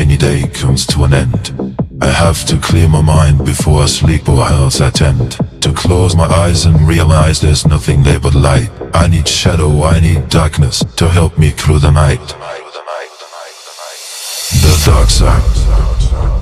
rainy day comes to an end. I have to clear my mind before I sleep or else I tend to close my eyes and realize there's nothing there but light. I need shadow, I need darkness to help me through the night. The dark side.